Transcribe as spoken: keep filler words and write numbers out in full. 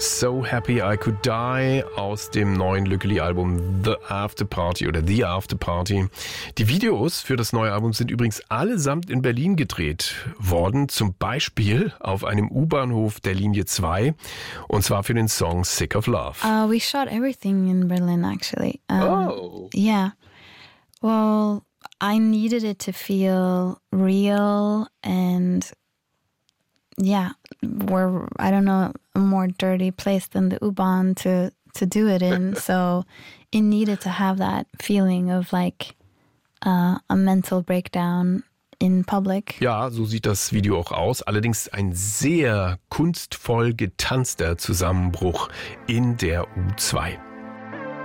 So Happy I Could Die aus dem neuen Lückeli-Album The After Party oder The After Party. Die Videos für das neue Album sind übrigens allesamt in Berlin gedreht worden, zum Beispiel auf einem U-Bahnhof der Linie zwei, und zwar für den Song Sick of Love. Uh, we shot everything in Berlin, actually. Um, oh! Yeah. Well, I needed it to feel real and yeah, we're, I don't know, a more dirty place than the U-Bahn to, to do it in. So it needed to have that feeling of like uh, a mental breakdown in public. Ja, so sieht das Video auch aus. Allerdings ein sehr kunstvoll getanzter Zusammenbruch in der U zwei.